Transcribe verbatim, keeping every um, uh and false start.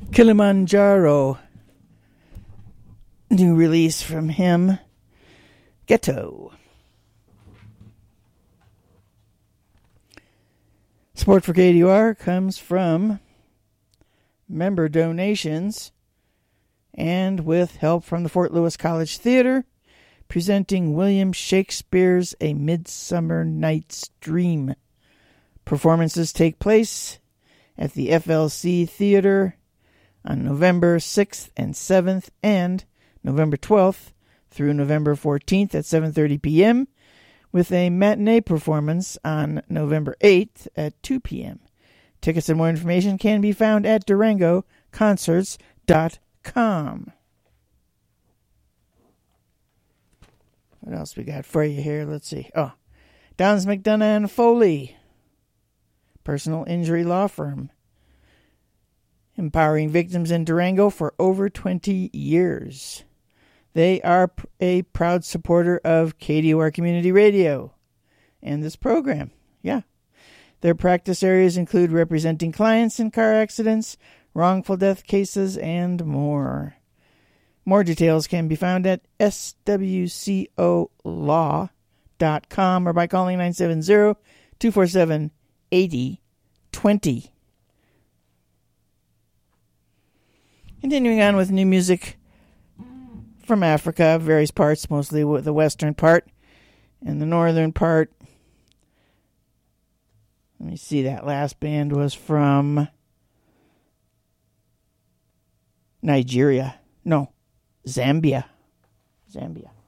Kilimanjaro. New release from him. Ghetto. Support for K D U R comes from member donations and with help from the Fort Lewis College Theater, presenting William Shakespeare's A Midsummer Night's Dream. Performances take place at the F L C Theater on November sixth and seventh and November twelfth through November fourteenth at seven thirty p.m., with a matinee performance on November eighth at two p.m. Tickets and more information can be found at durango concerts dot com. What else we got for you here? Let's see. Oh, Downs, McDonough and Foley, personal injury law firm, empowering victims in Durango for over twenty years. They are a proud supporter of K D U R Community Radio and this program. Yeah. Their practice areas include representing clients in car accidents, wrongful death cases, and more. More details can be found at S W C O law dot com or by calling nine seven zero, two four seven, eight zero two zero. Continuing on with new music from Africa, various parts, mostly the western part and the northern part. Let me see, that last band was from Nigeria. No, Zambia. Zambia.